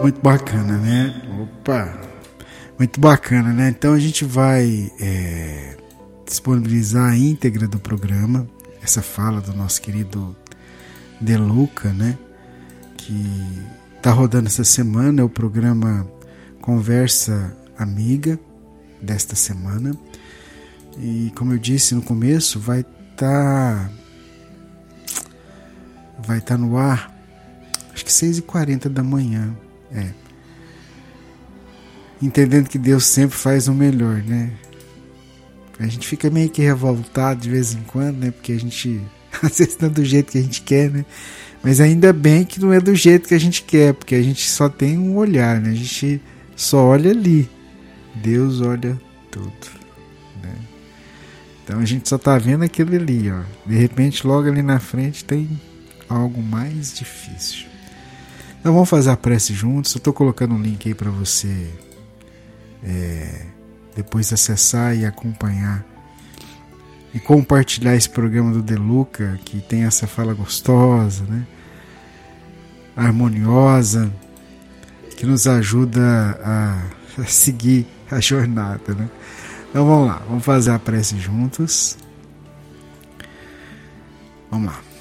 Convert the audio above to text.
Muito bacana, né? Opa! Muito bacana, né? Então a gente vai disponibilizar a íntegra do programa, essa fala do nosso querido De Luca, né? Que tá rodando essa semana, é o programa Conversa Amiga desta semana. E como eu disse no começo, vai estar no ar, acho que 6h40 da manhã. Entendendo que Deus sempre faz o melhor, né? A gente fica meio que revoltado de vez em quando, né? Porque a gente às vezes não é do jeito que a gente quer, né? Mas ainda bem que não é do jeito que a gente quer, porque a gente só tem um olhar, né? A gente só olha ali. Deus olha tudo, né? Então a gente só tá vendo aquilo ali, ó. De repente, logo ali na frente tem algo mais difícil. Então vamos fazer a prece juntos. Eu tô colocando um link aí para você depois acessar e acompanhar e compartilhar esse programa do De Luca, que tem essa fala gostosa, né? Harmoniosa, que nos ajuda a seguir a jornada, né? Então vamos lá, vamos fazer a prece juntos. Vamos lá.